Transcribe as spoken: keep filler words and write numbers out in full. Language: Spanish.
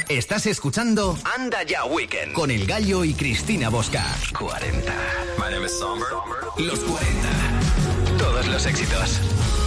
Estás escuchando Anda Ya Weekend con El Gallo y Cristina Bosca. cuarenta. My name is Somber. Los cuarenta. Todos los éxitos.